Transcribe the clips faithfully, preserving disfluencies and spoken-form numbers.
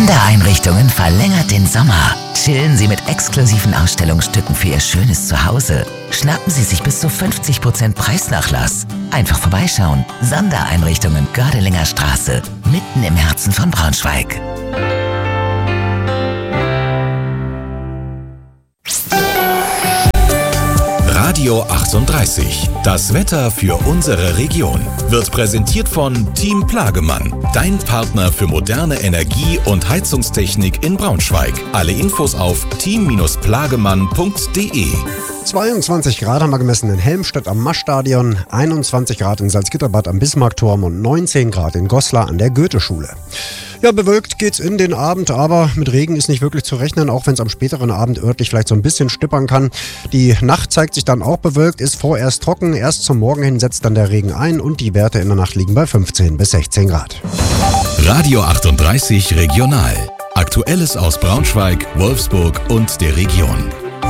Sondereinrichtungen verlängert den Sommer. Chillen Sie mit exklusiven Ausstellungsstücken für Ihr schönes Zuhause. Schnappen Sie sich bis zu fünfzig Prozent Preisnachlass. Einfach vorbeischauen. Sondereinrichtungen Gördelinger Straße, mitten im Herzen von Braunschweig. Radio achtunddreißig. Das Wetter für unsere Region wird präsentiert von Team Plagemann, dein Partner für moderne Energie- und Heizungstechnik in Braunschweig. Alle Infos auf team Bindestrich plagemann punkt de. zweiundzwanzig Grad haben wir gemessen in Helmstedt am Maschstadion, einundzwanzig Grad in Salzgitterbad am Bismarckturm und neunzehn Grad in Goslar an der Goetheschule. Ja, bewölkt geht's in den Abend, aber mit Regen ist nicht wirklich zu rechnen, auch wenn es am späteren Abend örtlich vielleicht so ein bisschen stippern kann. Die Nacht zeigt sich dann auch bewölkt, ist vorerst trocken, erst zum Morgen hin setzt dann der Regen ein und die Werte in der Nacht liegen bei fünfzehn bis sechzehn Grad. Radio achtunddreißig Regional. Aktuelles aus Braunschweig, Wolfsburg und der Region.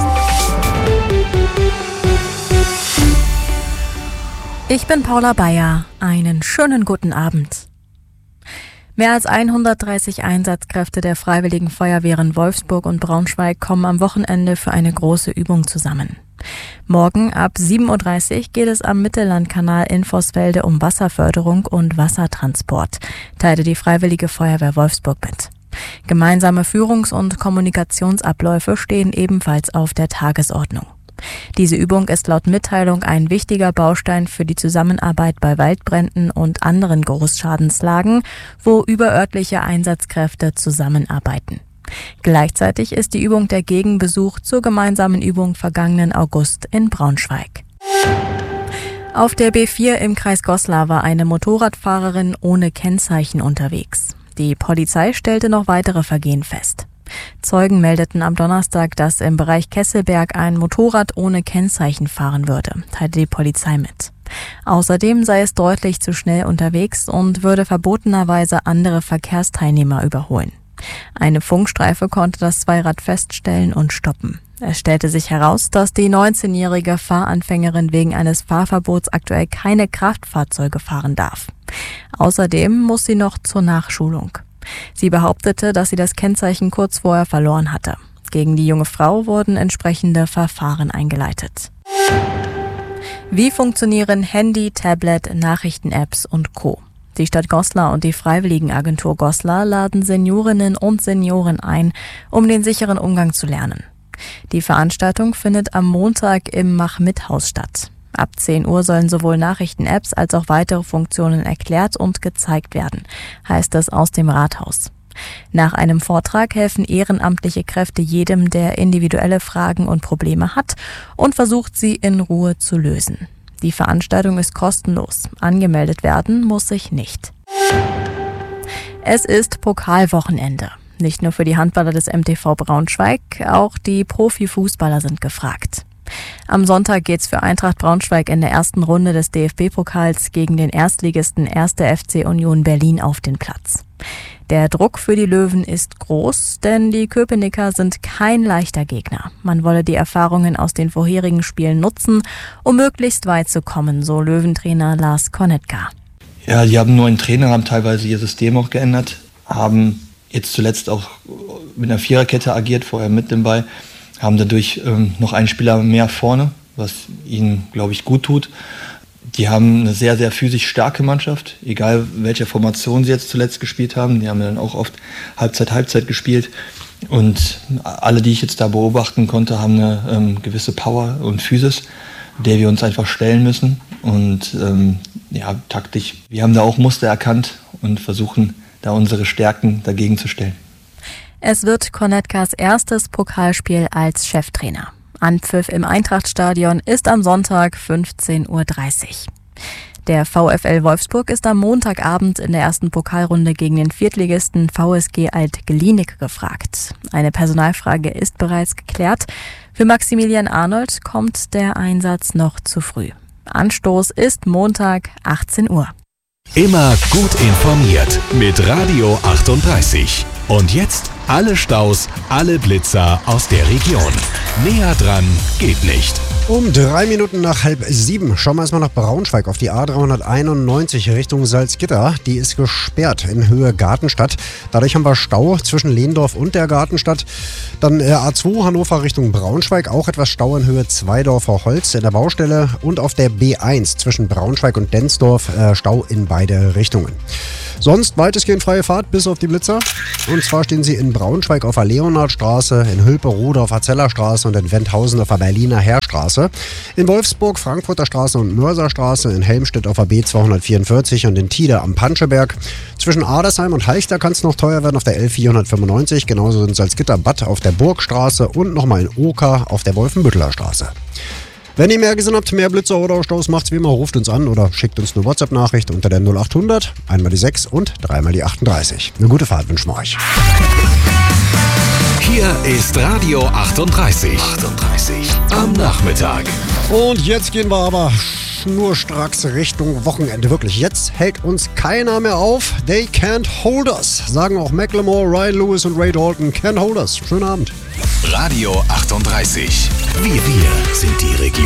Ich bin Paula Bayer. Einen schönen guten Abend. Mehr als hundertdreißig Einsatzkräfte der Freiwilligen Feuerwehren Wolfsburg und Braunschweig kommen am Wochenende für eine große Übung zusammen. Morgen ab sieben Uhr dreißig geht es am Mittellandkanal in Vosswälde um Wasserförderung und Wassertransport, teilte die Freiwillige Feuerwehr Wolfsburg mit. Gemeinsame Führungs- und Kommunikationsabläufe stehen ebenfalls auf der Tagesordnung. Diese Übung ist laut Mitteilung ein wichtiger Baustein für die Zusammenarbeit bei Waldbränden und anderen Großschadenslagen, wo überörtliche Einsatzkräfte zusammenarbeiten. Gleichzeitig ist die Übung der Gegenbesuch zur gemeinsamen Übung vergangenen August in Braunschweig. Auf der B vier im Kreis Goslar war eine Motorradfahrerin ohne Kennzeichen unterwegs. Die Polizei stellte noch weitere Vergehen fest. Zeugen meldeten am Donnerstag, dass im Bereich Kesselberg ein Motorrad ohne Kennzeichen fahren würde, teilte die Polizei mit. Außerdem sei es deutlich zu schnell unterwegs und würde verbotenerweise andere Verkehrsteilnehmer überholen. Eine Funkstreife konnte das Zweirad feststellen und stoppen. Es stellte sich heraus, dass die neunzehnjährige Fahranfängerin wegen eines Fahrverbots aktuell keine Kraftfahrzeuge fahren darf. Außerdem muss sie noch zur Nachschulung. Sie behauptete, dass sie das Kennzeichen kurz vorher verloren hatte. Gegen die junge Frau wurden entsprechende Verfahren eingeleitet. Wie funktionieren Handy, Tablet, Nachrichten-Apps und Co.? Die Stadt Goslar und die Freiwilligenagentur Goslar laden Seniorinnen und Senioren ein, um den sicheren Umgang zu lernen. Die Veranstaltung findet am Montag im Mach-Mit-Haus statt. Ab zehn Uhr sollen sowohl Nachrichten-Apps als auch weitere Funktionen erklärt und gezeigt werden, heißt es aus dem Rathaus. Nach einem Vortrag helfen ehrenamtliche Kräfte jedem, der individuelle Fragen und Probleme hat und versucht, sie in Ruhe zu lösen. Die Veranstaltung ist kostenlos. Angemeldet werden muss sich nicht. Es ist Pokalwochenende. Nicht nur für die Handballer des M T V Braunschweig, auch die Profifußballer sind gefragt. Am Sonntag geht's für Eintracht Braunschweig in der ersten Runde des D F B-Pokals gegen den Erstligisten erster F C Union Berlin auf den Platz. Der Druck für die Löwen ist groß, denn die Köpenicker sind kein leichter Gegner. Man wolle die Erfahrungen aus den vorherigen Spielen nutzen, um möglichst weit zu kommen, so Löwentrainer Lars Konetka. Ja, die haben nur einen Trainer, haben teilweise ihr System auch geändert, haben jetzt zuletzt auch mit einer Viererkette agiert, vorher mit dem Ball, haben dadurch ähm, noch einen Spieler mehr vorne, was ihnen, glaube ich, gut tut. Die haben eine sehr, sehr physisch starke Mannschaft, egal welche Formation sie jetzt zuletzt gespielt haben. Die haben dann auch oft Halbzeit, Halbzeit gespielt. Und alle, die ich jetzt da beobachten konnte, haben eine ähm, gewisse Power und Physis, der wir uns einfach stellen müssen. Und ähm, ja, taktisch, wir haben da auch Muster erkannt und versuchen, da unsere Stärken dagegen zu stellen. Es wird Konetkas erstes Pokalspiel als Cheftrainer. Anpfiff im Eintrachtstadion ist am Sonntag fünfzehn Uhr dreißig. Der VfL Wolfsburg ist am Montagabend in der ersten Pokalrunde gegen den Viertligisten V S G Alt-Glienicke gefragt. Eine Personalfrage ist bereits geklärt. Für Maximilian Arnold kommt der Einsatz noch zu früh. Anstoß ist Montag achtzehn Uhr. Immer gut informiert mit Radio achtunddreißig. Und jetzt alle Staus, alle Blitzer aus der Region. Näher dran geht nicht. Um drei Minuten nach halb sieben schauen wir erstmal nach Braunschweig auf die A dreihunderteinundneunzig Richtung Salzgitter. Die ist gesperrt in Höhe Gartenstadt. Dadurch haben wir Stau zwischen Lehndorf und der Gartenstadt. Dann äh, A zwei Hannover Richtung Braunschweig, auch etwas Stau in Höhe Zweidorfer Holz in der Baustelle. Und auf der B eins zwischen Braunschweig und Densdorf äh, Stau in beide Richtungen. Sonst weitestgehend freie Fahrt bis auf die Blitzer. Und zwar stehen sie in Braunschweig auf der Leonhardstraße, in Hülpe-Rode auf der Zellerstraße und in Wendhausen auf der Berliner Heerstraße. In Wolfsburg, Frankfurter Straße und Mörserstraße, in Helmstedt auf der B zweihundertvierundvierzig und in Tide am Panscheberg. Zwischen Adersheim und Halchter kann es noch teuer werden auf der L vierhundertfünfundneunzig, genauso in Salzgitter-Bad auf der Burgstraße und nochmal in Oker auf der Wolfenbütteler Straße. Wenn ihr mehr gesehen habt, mehr Blitzer oder Staus, macht's wie immer, ruft uns an oder schickt uns eine WhatsApp-Nachricht unter der null achthundert, einmal die sechs und dreimal die achtunddreißig. Eine gute Fahrt wünschen wir euch. Hier ist Radio achtunddreißig. achtunddreißig am Nachmittag. Und jetzt gehen wir aber schnurstracks Richtung Wochenende. Wirklich, jetzt hält uns keiner mehr auf. They can't hold us. Sagen auch Macklemore, Ryan Lewis und Ray Dalton. Can't hold us. Schönen Abend. Radio achtunddreißig. Wir, wir sind die Region.